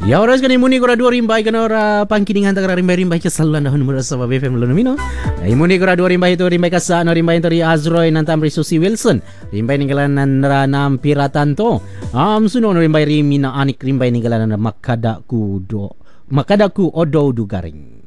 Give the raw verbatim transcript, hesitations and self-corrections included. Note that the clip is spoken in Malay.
Ya oras kan imuni kora dua rimbai kan ora pangkiningan takara rimbai rimbai ke saluran dahun merasa B F M lono mino. Imuni kora dua rimbai itu rimbai kasa no rimbai tori Azroy nantam Risusi Wilson. Rimbai ninggalan nandra nam piratanto. Am suno no rimbai rimina anik rimbai ninggalan makada ku do. Makada ku odo du garing.